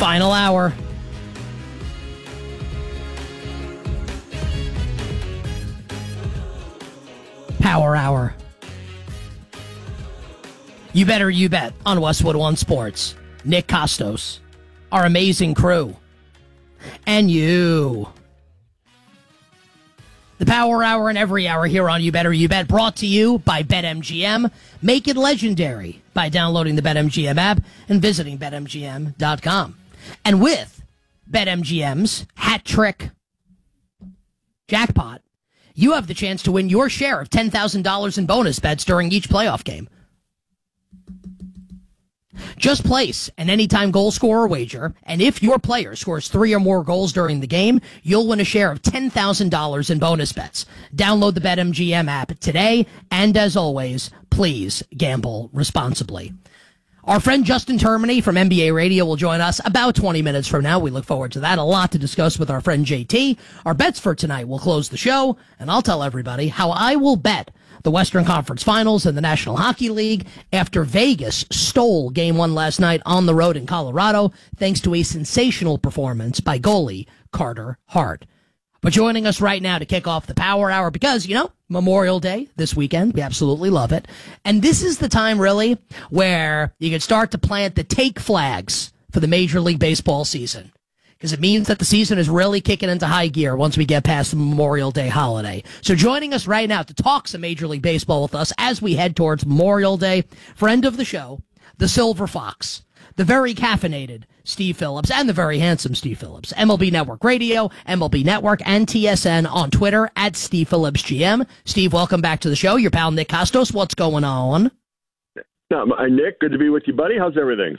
Final hour. Power hour. You better you bet on Westwood One Sports. Nick Costos, our amazing crew, and you. The Power Hour and every hour here on You Better You Bet, brought to you by BetMGM. Make it legendary by downloading the BetMGM app and visiting BetMGM.com. And with BetMGM's hat trick jackpot, you have the chance to win your share of $10,000 in bonus bets during each playoff game. Just place an anytime goal scorer wager, and if your player scores 3 or more goals during the game, you'll win a share of $10,000 in bonus bets. Download the BetMGM app today, and as always, please gamble responsibly. Our friend Justin Termini from NBA Radio will join us about 20 minutes from now. We look forward to that. A lot to discuss with our friend JT. Our bets for tonight will close the show, and I'll tell everybody how I will bet the Western Conference Finals in the National Hockey League after Vegas stole Game 1 last night on the road in Colorado, thanks to a sensational performance by goalie Carter Hart. But joining us right now to kick off the Power Hour, because, you know, Memorial Day this weekend, we absolutely love it. And this is the time, really, where you can start to plant the take flags for the Major League Baseball season, because it means that the season is really kicking into high gear once we get past the Memorial Day holiday. So joining us right now to talk some Major League Baseball with us as we head towards Memorial Day, friend of the show, the Silver Fox, the very caffeinated Steve Phillips, and the very handsome Steve Phillips. MLB Network Radio, MLB Network, and TSN on Twitter at Steve Phillips GM. Steve, welcome back to the show. Your pal Nick Costos, what's going on? Nick, good to be with you, buddy. How's everything?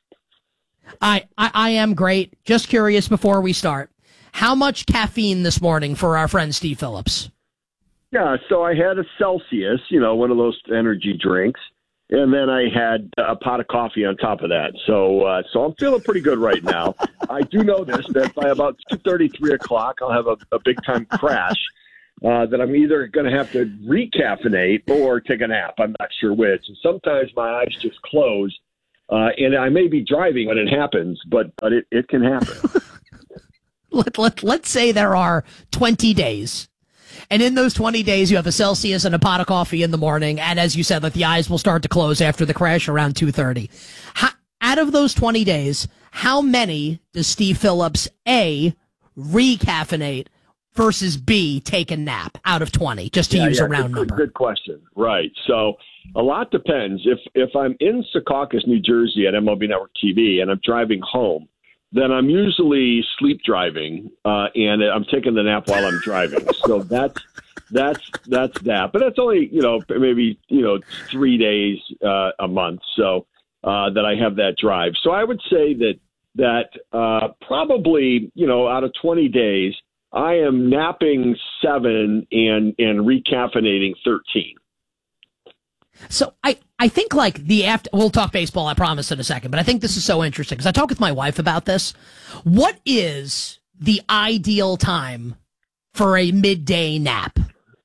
I am great. Just curious before we start, how much caffeine this morning for our friend Steve Phillips? Yeah, so I had a Celsius, one of those energy drinks, and then I had a pot of coffee on top of that. So I'm feeling pretty good right now. I do know this, that by about 2:30, 3 o'clock, I'll have a big-time crash that I'm either going to have to recaffeinate or take a nap. I'm not sure which. And sometimes my eyes just close. And I may be driving when it happens, but it can happen. Let's say there are 20 days. And in those 20 days, you have a Celsius and a pot of coffee in the morning. And as you said, the eyes will start to close after the crash around 2:30. Out of those 20 days, how many does Steve Phillips, A, recaffeinate versus B, take a nap out of 20, just to use a round number? Good question. Right. So a lot depends. If I'm in Secaucus, New Jersey at MLB Network TV and I'm driving home, then I'm usually sleep driving and I'm taking the nap while I'm driving. So that's that. But that's only, maybe, 3 days a month. So that I have that drive. So I would say that probably, out of 20 days, I am napping 7 and recaffeinating 13. So I think we'll talk baseball, I promise, in a second, but I think this is so interesting because I talked with my wife about this. What is the ideal time for a midday nap?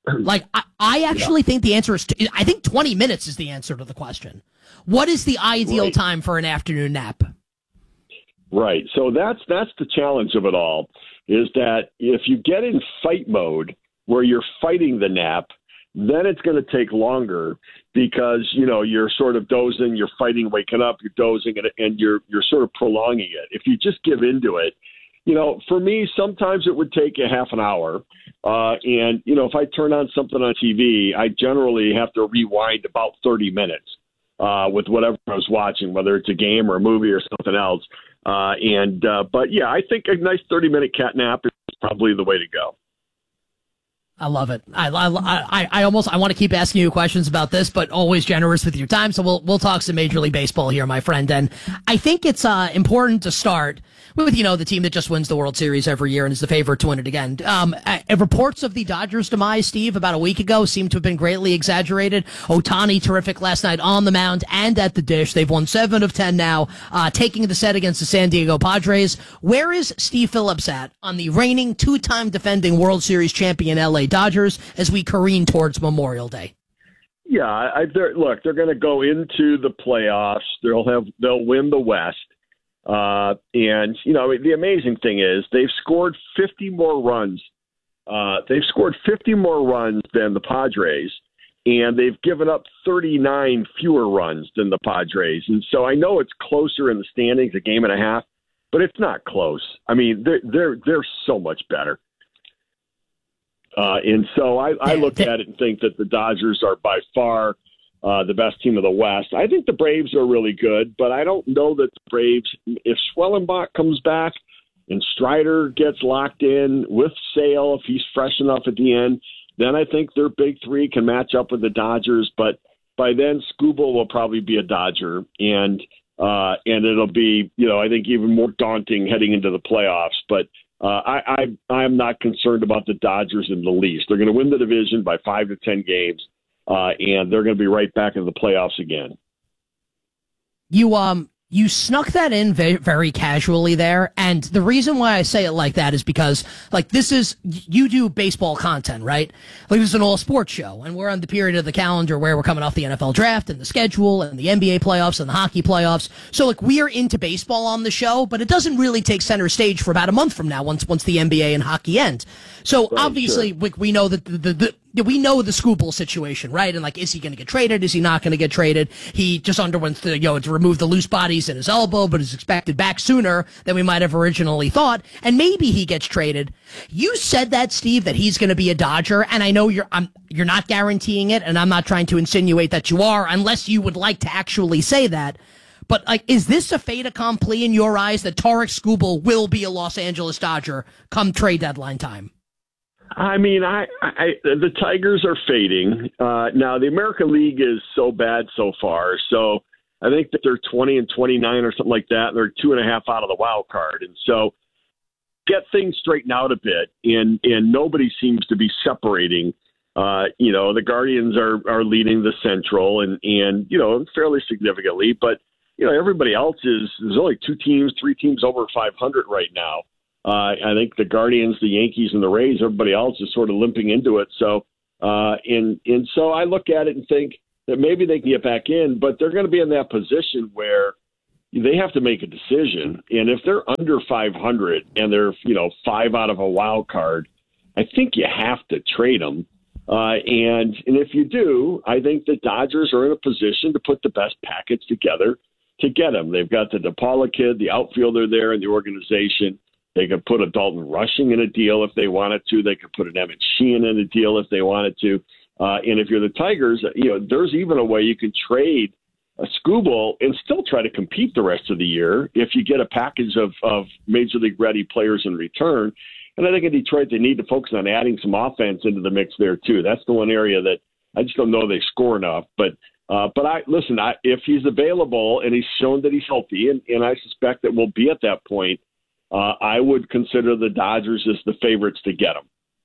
I actually think the answer is, I think 20 minutes is the answer to the question. What is the ideal time for an afternoon nap? Right. So that's the challenge of it all, is that if you get in fight mode where you're fighting the nap, then it's going to take longer because, you're sort of dozing, you're fighting, waking up, you're dozing, and you're sort of prolonging it. If you just give into it, for me, sometimes it would take a half an hour. And, if I turn on something on TV, I generally have to rewind about 30 minutes with whatever I was watching, whether it's a game or a movie or something else. But yeah, I think a nice 30-minute cat nap is probably the way to go. I love it. I want to keep asking you questions about this, but always generous with your time. So we'll talk some Major League Baseball here, my friend. And I think it's important to start with, the team that just wins the World Series every year and is the favorite to win it again. Reports of the Dodgers' demise, Steve, about a week ago seem to have been greatly exaggerated. Ohtani, terrific last night on the mound and at the dish. They've won 7 of 10 now, taking the set against the San Diego Padres. Where is Steve Phillips at on the reigning 2-time defending World Series champion LA Dodgers as we careen towards Memorial Day? Yeah, they're going to go into the playoffs. They'll win the West. And, the amazing thing is they've scored 50 more runs. They've scored 50 more runs than the Padres, and they've given up 39 fewer runs than the Padres. And so I know it's closer in the standings, a game and a half, but it's not close. I mean, they're so much better. And so I look at it and think that the Dodgers are by far the best team of the West. I think the Braves are really good, but I don't know that the Braves, if Schwellenbach comes back and Strider gets locked in with Sale, if he's fresh enough at the end, then I think their big three can match up with the Dodgers. But by then, Skubal will probably be a Dodger, and it'll be, I think even more daunting heading into the playoffs. But I'm not concerned about the Dodgers in the least. They're going to win the division by 5 to 10 games, and they're going to be right back in the playoffs again. You snuck that in very, very casually there, and the reason why I say it like that is because, you do baseball content, right? Like, this is an all-sports show, and we're on the period of the calendar where we're coming off the NFL draft and the schedule and the NBA playoffs and the hockey playoffs. So, we are into baseball on the show, but it doesn't really take center stage for about a month from now once the NBA and hockey end. So, right, obviously, sure, we know that we know the Skubal situation, right? And is he going to get traded? Is he not going to get traded? He just underwent to remove the loose bodies in his elbow, but is expected back sooner than we might have originally thought. And maybe he gets traded. You said that, Steve, that he's going to be a Dodger, and I know you're not guaranteeing it, and I'm not trying to insinuate that you are, unless you would like to actually say that. But is this a fait accompli in your eyes that Tarik Skubal will be a Los Angeles Dodger come trade deadline time? I mean, the Tigers are fading. Now, the American League is so bad so far. So I think that they're 20-29 or something like that. And they're 2.5 out of the wild card. And so get things straightened out a bit. And nobody seems to be separating. The Guardians are leading the Central and fairly significantly. But, everybody else there's only 2 teams, 3 teams over 500 right now. I think the Guardians, the Yankees, and the Rays, everybody else is sort of limping into it. So, and so I look at it and think that maybe they can get back in, but they're going to be in that position where they have to make a decision. And if they're under 500 and they're, 5 out of a wild card, I think you have to trade them. And if you do, I think the Dodgers are in a position to put the best package together to get them. They've got the DePaula kid, the outfielder there in the organization. They could put a Dalton Rushing in a deal if they wanted to. They could put an Emmett Sheehan in a deal if they wanted to. And if you're the Tigers, there's even a way you can trade a Skubal and still try to compete the rest of the year if you get a package of Major League ready players in return. And I think in Detroit, they need to focus on adding some offense into the mix there too. That's the one area that I just don't know they score enough. But if he's available and he's shown that he's healthy, and I suspect that we'll be at that point, I would consider the Dodgers as the favorites to get him.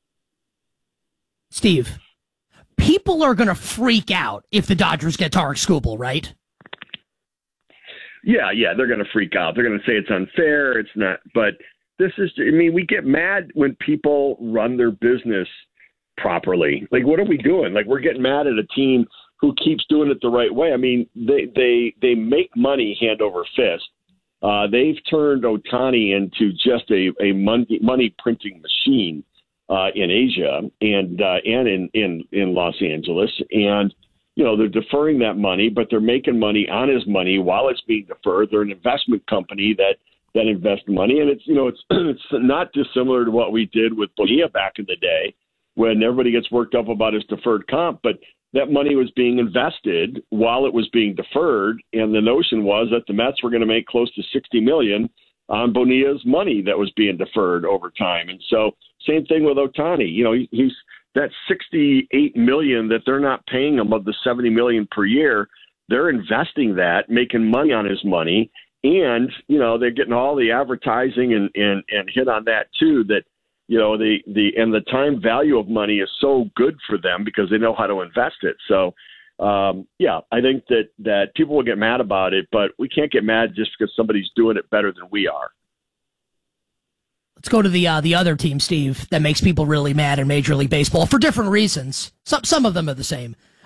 Steve, people are going to freak out if the Dodgers get Tarik Skubal, right? Yeah, they're going to freak out. They're going to say it's unfair. It's not. But we get mad when people run their business properly. What are we doing? We're getting mad at a team who keeps doing it the right way. I mean, they make money hand over fist. They've turned Ohtani into just a money printing machine in Asia and in Los Angeles, and they're deferring that money, but they're making money on his money while it's being deferred. They're an investment company that invests money, and it's not dissimilar to what we did with Bonilla back in the day when everybody gets worked up about his deferred comp, but that money was being invested while it was being deferred, and the notion was that the Mets were going to make close to $60 million on Bonilla's money that was being deferred over time. And so, same thing with Ohtani. He's that $68 million that they're not paying him of the $70 million per year. They're investing that, making money on his money, and they're getting all the advertising and hit on that too. That the time value of money is so good for them because they know how to invest it. So, I think that people will get mad about it, but we can't get mad just because somebody's doing it better than we are. Let's go to the other team, Steve, that makes people really mad in Major League Baseball for different reasons. Some of them are the same.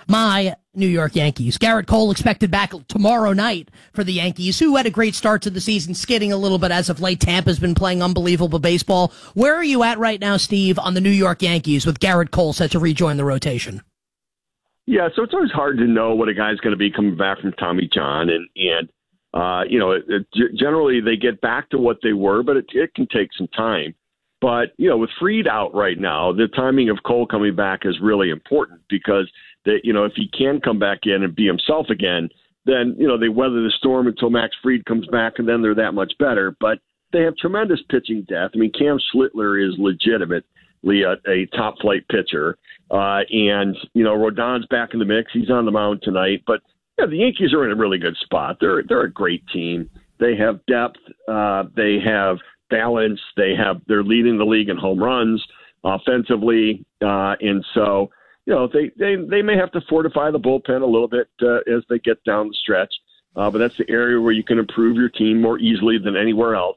my New York Yankees. Garrett Cole expected back tomorrow night for the Yankees, who had a great start to the season, skidding a little bit as of late. Tampa's been playing unbelievable baseball. Where are you at right now, Steve, on the New York Yankees with Garrett Cole set to rejoin the rotation? Yeah, so it's always hard to know what a guy's going to be coming back from Tommy John, and generally they get back to what they were, but it can take some time. But, with Fried out right now, the timing of Cole coming back is really important because, if he can come back in and be himself again, then, they weather the storm until Max Fried comes back, and then they're that much better. But they have tremendous pitching depth. I mean, Cam Schlittler is legitimately a top-flight pitcher. And Rodon's back in the mix. He's on the mound tonight. But the Yankees are in a really good spot. They're a great team. They have depth. They have balance. They're leading the league in home runs offensively, and so they may have to fortify the bullpen a little bit as they get down the stretch. But that's the area where you can improve your team more easily than anywhere else.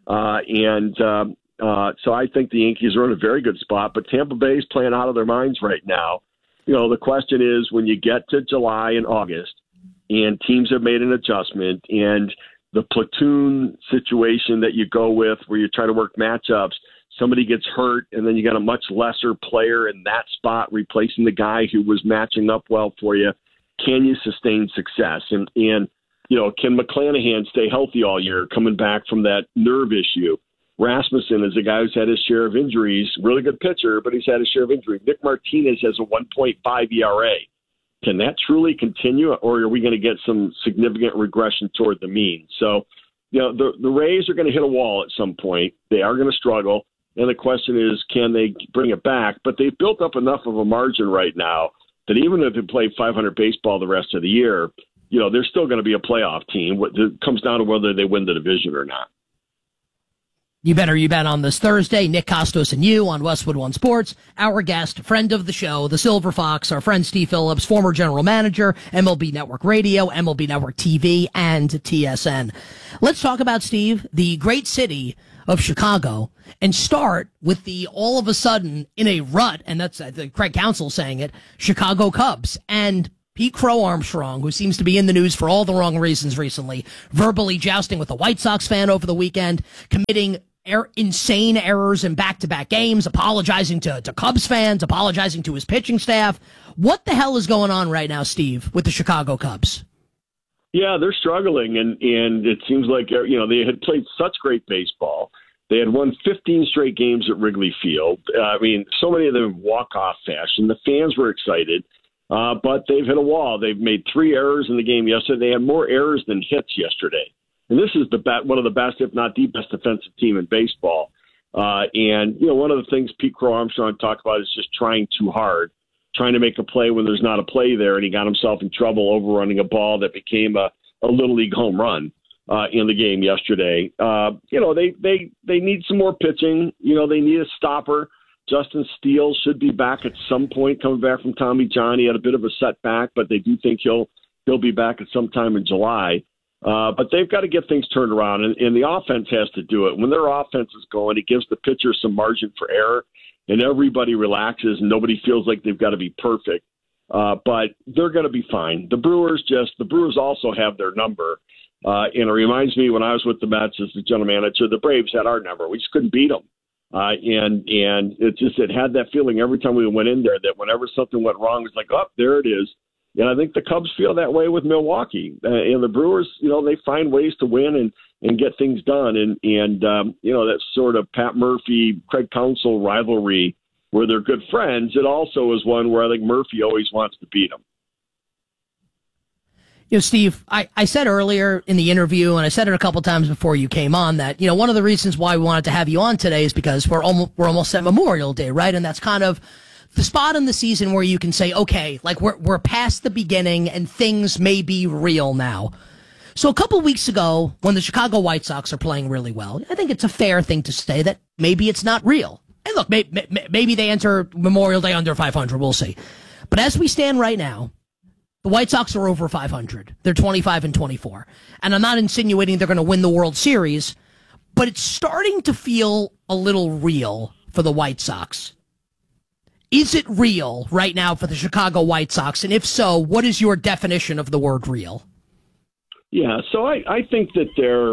So I think the Yankees are in a very good spot. But Tampa Bay is playing out of their minds right now. The question is when you get to July and August, and teams have made an adjustment, and the platoon situation that you go with where you try to work matchups, somebody gets hurt, and then you got a much lesser player in that spot replacing the guy who was matching up well for you. Can you sustain success? And can McClanahan stay healthy all year coming back from that nerve issue? Rasmussen is a guy who's had his share of injuries, really good pitcher, but he's had his share of injuries. Nick Martinez has a 1.5 ERA. Can that truly continue, or are we going to get some significant regression toward the mean? So, the Rays are going to hit a wall at some point. They are going to struggle, and the question is, can they bring it back? But they've built up enough of a margin right now that even if they play 500 baseball the rest of the year, they're still going to be a playoff team. It comes down to whether they win the division or not. You bet on this Thursday. Nick Costos and you on Westwood One Sports. Our guest, friend of the show, the Silver Fox, our friend Steve Phillips, former general manager, MLB Network Radio, MLB Network TV, and TSN. Let's talk about, Steve, the great city of Chicago, and start with the all of a sudden in a rut, and that's Craig Counsell saying it, Chicago Cubs. And Pete Crow Armstrong, who seems to be in the news for all the wrong reasons recently, verbally jousting with a White Sox fan over the weekend, committing insane errors in back-to-back games, apologizing to Cubs fans, apologizing to his pitching staff. What the hell is going on right now, Steve, with the Chicago Cubs? Yeah, they're struggling, and it seems like they had played such great baseball. They had won 15 straight games at Wrigley Field. So many of them walk-off fashion. The fans were excited, but they've hit a wall. They've made 3 errors in the game yesterday. They had more errors than hits yesterday. And this is one of the best, if not the best, defensive team in baseball. One of the things Pete Crow Armstrong talked about is just trying too hard, trying to make a play when there's not a play there, and he got himself in trouble overrunning a ball that became a Little League home run in the game yesterday. They need some more pitching. They need a stopper. Justin Steele should be back at some point, coming back from Tommy John. He had a bit of a setback, but they do think he'll be back at some time in July. But they've got to get things turned around, and the offense has to do it. When their offense is going, it gives the pitcher some margin for error, and everybody relaxes, and nobody feels like they've got to be perfect. But they're going to be fine. The Brewers also have their number. And it reminds me when I was with the Mets as the general manager, the Braves had our number. We just couldn't beat them. And it had that feeling every time we went in there that whenever something went wrong, it's like, oh, there it is. And I think the Cubs feel that way with Milwaukee. And the Brewers, they find ways to win and get things done. And that sort of Pat Murphy, Craig Counsell rivalry where they're good friends, it also is one where I think Murphy always wants to beat him. Steve, I said earlier in the interview, and I said it a couple times before you came on, that, one of the reasons why we wanted to have you on today is because we're almost at Memorial Day, right? And that's kind of the spot in the season where you can say, okay, like we're past the beginning and things may be real now. So a couple weeks ago, when the Chicago White Sox are playing really well, I think it's a fair thing to say that maybe it's not real. And look, maybe they enter Memorial Day under 500. We'll see. But as we stand right now, the White Sox are over 500. They're 25-24. And I'm not insinuating they're going to win the World Series, but it's starting to feel a little real for the White Sox. Is it real right now for the Chicago White Sox? And if so, what is your definition of the word real? Yeah, so I think that they're,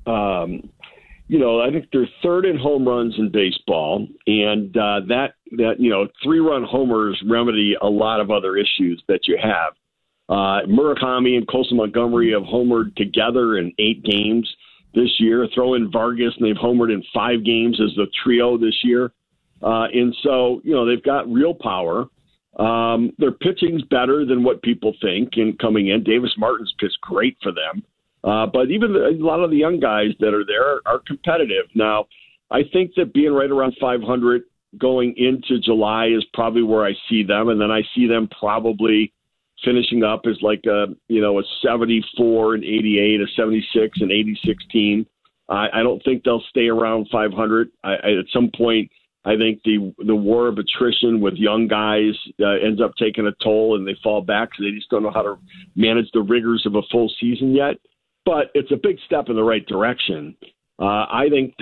I think they're third in home runs in baseball, and that 3-run homers remedy a lot of other issues that you have. Murakami and Colson Montgomery have homered together in 8 games this year. Throw in Vargas, and they've homered in 5 games as the trio this year. And so, they've got real power. Their pitching's better than what people think in coming in. Davis Martin's pitched great for them. But even a lot of the young guys that are there are competitive. Now, I think that being right around 500 going into July is probably where I see them. And then I see them probably finishing up as like a 74 and 88, a 76 and 86 team. I don't think they'll stay around 500. At some point, I think the war of attrition with young guys ends up taking a toll, and they fall back because they just don't know how to manage the rigors of a full season yet. But it's a big step in the right direction. I think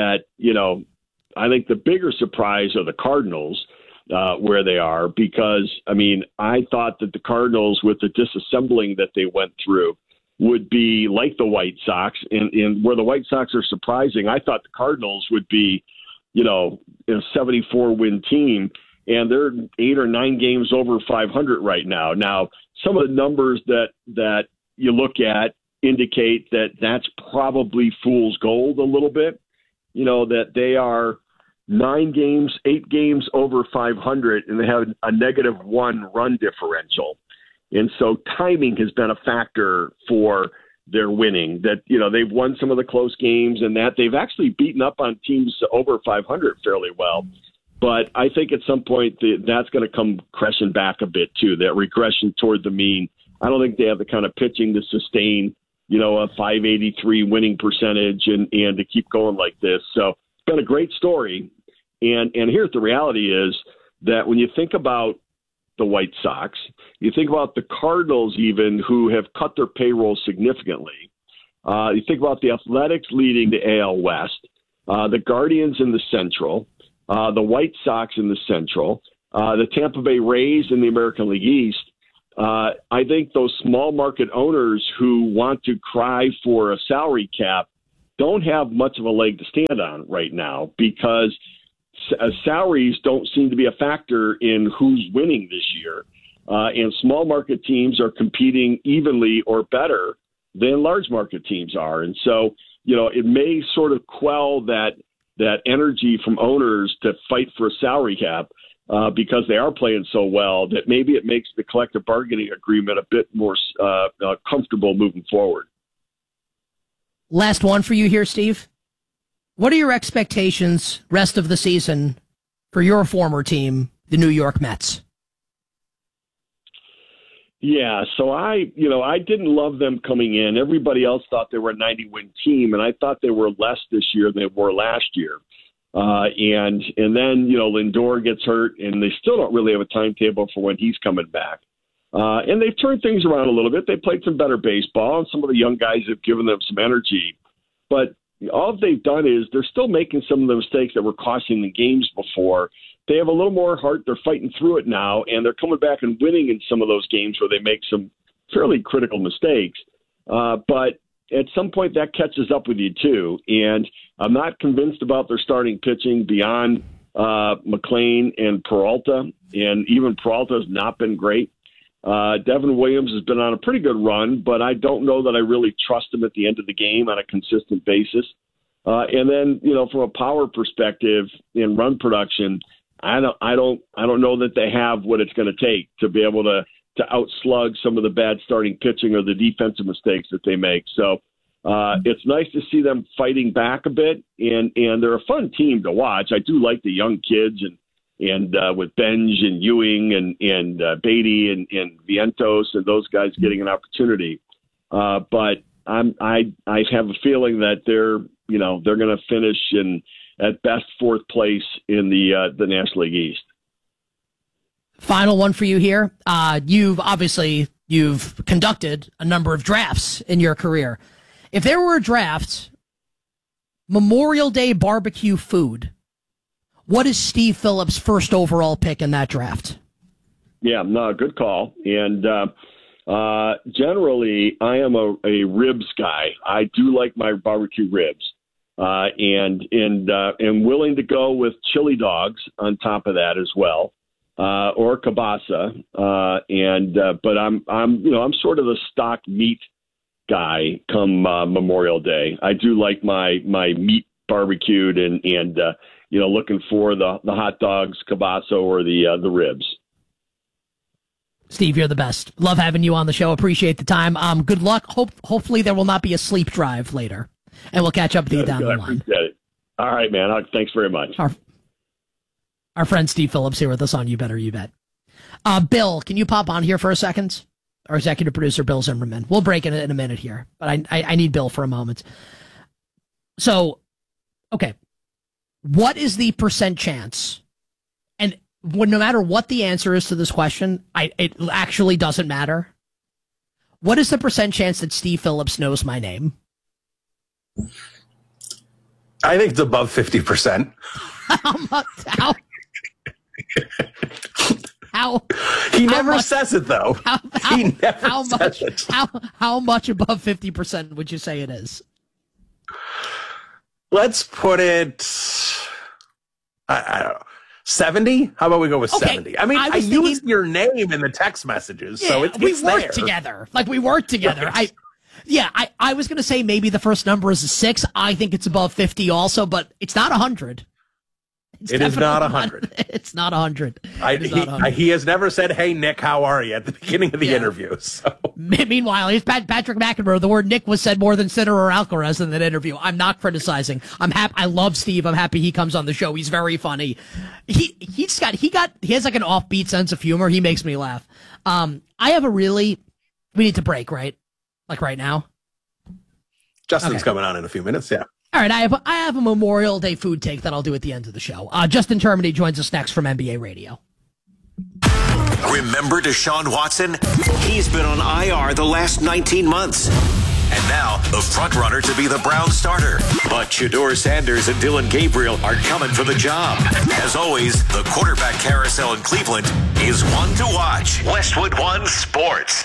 I think the bigger surprise are the Cardinals, where they are, because, I thought that the Cardinals, with the disassembling that they went through, would be like the White Sox. And where the White Sox are surprising, I thought the Cardinals would be, a 74-win team, and they're 8 or 9 games over 500 right now. Now, some of the numbers that you look at indicate that that's probably fool's gold a little bit, that they are 8 games over 500, and they have a -1 run differential. And so timing has been a factor for their winning, that, they've won some of the close games, and that they've actually beaten up on teams over 500 fairly well. But I think at some point that's going to come crashing back a bit too, that regression toward the mean. I don't think they have the kind of pitching to sustain, a 583 winning percentage and to keep going like this. So it's been a great story. And here's the reality is that when you think about the White Sox, you think about the Cardinals even, who have cut their payroll significantly. You think about the Athletics leading the AL West, the Guardians in the Central, the White Sox in the Central, the Tampa Bay Rays in the American League East. I think those small market owners who want to cry for a salary cap don't have much of a leg to stand on right now, because salaries don't seem to be a factor in who's winning this year. And small market teams are competing evenly or better than large market teams are. And so, it may sort of quell that energy from owners to fight for a salary cap because they are playing so well, that maybe it makes the collective bargaining agreement a bit more comfortable moving forward. Last one for you here, Steve. What are your expectations rest of the season for your former team, the New York Mets? Yeah, so I didn't love them coming in. Everybody else thought they were a 90-win team, and I thought they were less this year than they were last year. And then, Lindor gets hurt, and they still don't really have a timetable for when he's coming back. And they've turned things around a little bit. They played some better baseball, and some of the young guys have given them some energy. But all they've done is they're still making some of the mistakes that were costing the games before. They have a little more heart. They're fighting through it now, and they're coming back and winning in some of those games where they make some fairly critical mistakes. But at some point that catches up with you too. And I'm not convinced about their starting pitching beyond McClain and Peralta, and even Peralta has not been great. Devin Williams has been on a pretty good run, but I don't know that I really trust him at the end of the game on a consistent basis. And then, from a power perspective in run production, I don't know that they have what it's going to take to be able to outslug some of the bad starting pitching or the defensive mistakes that they make. So it's nice to see them fighting back a bit, and they're a fun team to watch. I do like the young kids and with Benj and Ewing and Beatty and Vientos and those guys getting an opportunity. But I have a feeling that they're going to finish in at best fourth place in the National League East. Final one for you here. You've conducted a number of drafts in your career. If there were a draft, Memorial Day barbecue food, What is Steve Phillips' first overall pick in that draft? Yeah, no, good call. And generally, I am a ribs guy. I do like my barbecue ribs, and am willing to go with chili dogs on top of that as well, or kielbasa. But I'm sort of the stock meat guy come Memorial Day. I do like my meat barbecued and looking for the hot dogs, kielbasa, or the ribs. Steve, you're the best. Love having you on the show. Appreciate the time. Good luck. Hopefully there will not be a sleep drive later, and we'll catch up with you down the line. I appreciate it. All right, man. Thanks very much. Our friend Steve Phillips here with us on You Better You Bet. Bill, can you pop on here for a second? Our executive producer, Bill Zimmerman. We'll break it in a minute here, but I need Bill for a moment. So, okay. What is the percent chance? And no matter what the answer is to this question, it actually doesn't matter. What is the percent chance that Steve Phillips knows my name? I think it's above 50%. How? He never says it, though. He never says it. How much above 50% would you say it is? Let's put it, I don't know, 70? How about we go with 70? I mean, I used your name in the text messages, so it's we work there. together. Like, we work together. Right. I was going to say maybe the first number is a 6. I think it's above 50 also, but it's not 100. It is not 100. It's not 100. He has never said, "Hey, Nick, how are you?" at the beginning of the interview. So. Meanwhile, he's Patrick McEnroe. The word Nick was said more than Sinner or Alcaraz in that interview. I'm not criticizing. I'm happy. I love Steve. I'm happy he comes on the show. He's very funny. He has like an offbeat sense of humor. He makes me laugh. We need to break, right? Like right now. Justin's coming on in a few minutes. Yeah. All right, I have a Memorial Day food take that I'll do at the end of the show. Justin Termini joins us next from NBA Radio. Remember Deshaun Watson? He's been on IR the last 19 months. And now, the front runner to be the Browns starter. But Shedeur Sanders and Dylan Gabriel are coming for the job. As always, the quarterback carousel in Cleveland is one to watch. Westwood One Sports.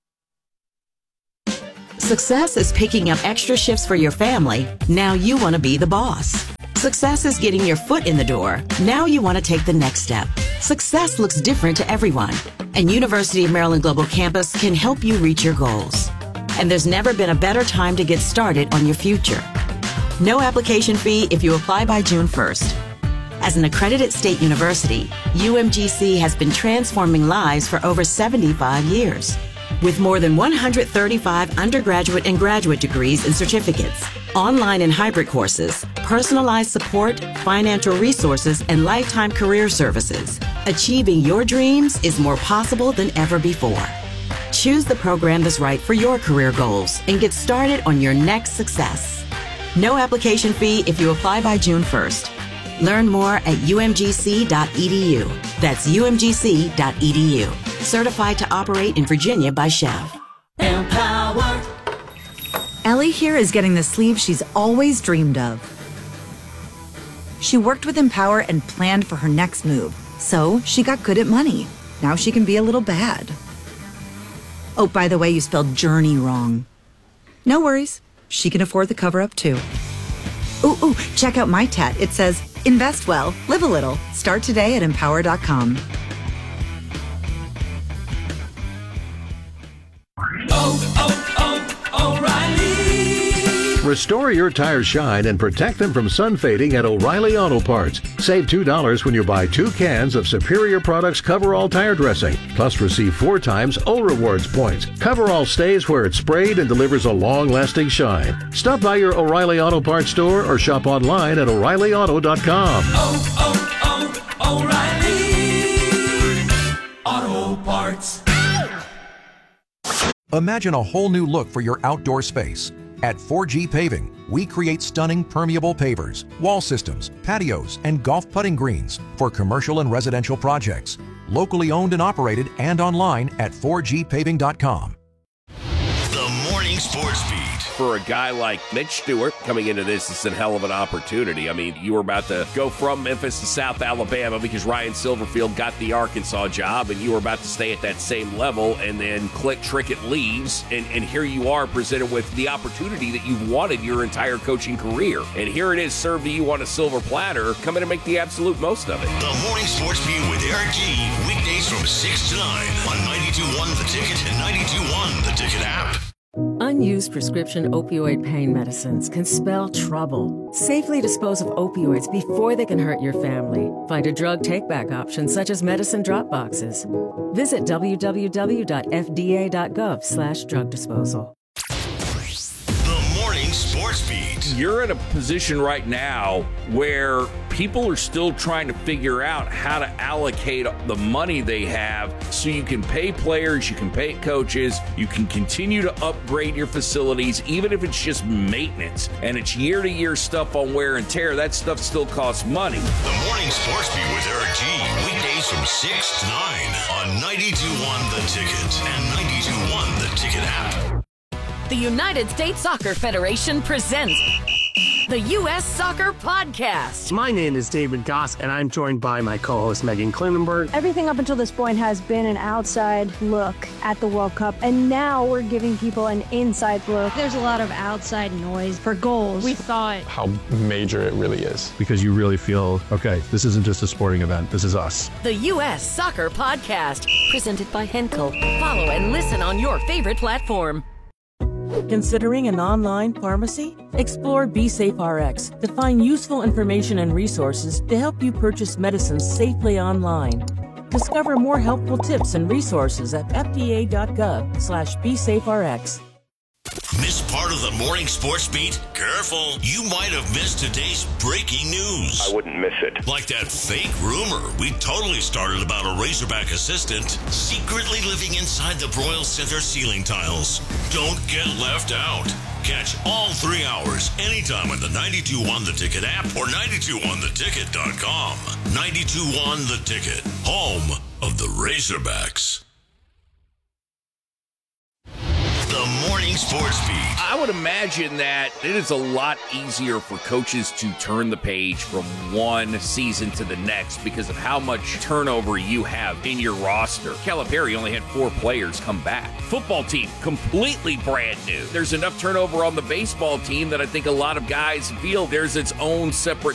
Success is picking up extra shifts for your family. Now you want to be the boss. Success is getting your foot in the door. Now you want to take the next step. Success looks different to everyone, and University of Maryland Global Campus can help you reach your goals. And there's never been a better time to get started on your future. No application fee if you apply by June 1st. As an accredited state university, UMGC has been transforming lives for over 75 years. With more than 135 undergraduate and graduate degrees and certificates, online and hybrid courses, personalized support, financial resources, and lifetime career services, achieving your dreams is more possible than ever before. Choose the program that's right for your career goals and get started on your next success. No application fee if you apply by June 1st. Learn more at umgc.edu. That's umgc.edu. Certified to operate in Virginia by Chev. Empower. Ellie here is getting the sleeve she's always dreamed of. She worked with Empower and planned for her next move, so she got good at money. Now she can be a little bad. Oh, by the way, you spelled journey wrong. No worries. She can afford the cover-up, too. Ooh, check out my tat. It says, invest well, live a little. Start today at empower.com. O'Reilly. Restore your tires shine and protect them from sun fading at O'Reilly Auto Parts. Save $2 when you buy 2 cans of Superior Products Coverall Tire Dressing. Plus receive 4 times O Rewards points. Coverall stays where it's sprayed and delivers a long-lasting shine. Stop by your O'Reilly Auto Parts store or shop online at O'ReillyAuto.com. O'Reilly Auto Parts. Imagine a whole new look for your outdoor space. At 4G Paving, we create stunning permeable pavers, wall systems, patios, and golf putting greens for commercial and residential projects. Locally owned and operated and online at 4gpaving.com. The Morning Sports Beat. for a guy like Mitch Stewart coming into this, it's a hell of an opportunity. I mean, you were about to go from Memphis to South Alabama because Ryan Silverfield got the Arkansas job, and you were about to stay at that same level, and then Click Trickett leaves, and here you are presented with the opportunity that you've wanted your entire coaching career. And here it is served to you on a silver platter. Come in and make the absolute most of it. The Morning Sports Beat with Eric G. Weekdays from 6 to 9 on 92.1 The Ticket and 92.1 The Ticket app. Unused prescription opioid pain medicines can spell trouble. Safely dispose of opioids before they can hurt your family. Find a drug take-back option such as medicine drop boxes. Visit www.fda.gov/drug disposal. Sports Beat. You're in a position right now where people are still trying to figure out how to allocate the money they have so you can pay players, you can pay coaches, you can continue to upgrade your facilities, even if it's just maintenance and it's year-to-year stuff on wear and tear. That stuff still costs money. The Morning Sports Beat with Eric G. Weekdays from 6 to 9 on 92.1 The Ticket and 92.1 The Ticket app. The United States Soccer Federation presents the U.S. Soccer Podcast. My name is David Goss, and I'm joined by my co-host Megan Klinenberg. Everything up until this point has been an outside look at the World Cup, and now we're giving people an inside look. There's a lot of outside noise for goals. We thought how major it really is. Because you really feel, okay, this isn't just a sporting event, this is us. The U.S. Soccer Podcast, presented by Henkel. Follow and listen on your favorite platform. Considering an online pharmacy? Explore BeSafeRx to find useful information and resources to help you purchase medicines safely online. Discover more helpful tips and resources at fda.gov/BeSafeRx. Miss part of the Morning Sports Beat? Careful, you might have missed today's breaking news. I wouldn't miss it. Like that fake rumor we totally started about a Razorback assistant secretly living inside the Broyle Center ceiling tiles. Don't get left out. Catch all 3 hours anytime on the 92.1 The Ticket app or 92.1theticket.com. 92.1 The Ticket, home of the Razorbacks. The Morning Sports Beat. I would imagine that it is a lot easier for coaches to turn the page from one season to the next because of how much turnover you have in your roster. Calipari only had 4 players come back. Football team, completely brand new. There's enough turnover on the baseball team that I think a lot of guys feel there's its own separate